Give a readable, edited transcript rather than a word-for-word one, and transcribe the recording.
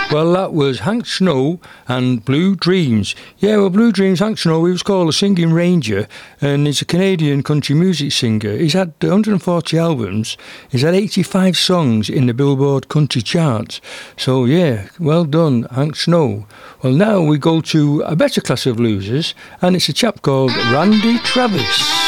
Well, that was Hank Snow and Blue Dreams. Yeah, well, Blue Dreams, Hank Snow, he was called a singing ranger, and he's a Canadian country music singer. He's had 140 albums. He's had 85 songs in the Billboard country charts. So, yeah, well done, Hank Snow. Well, now we go to a better class of losers, and it's a chap called Randy Travis.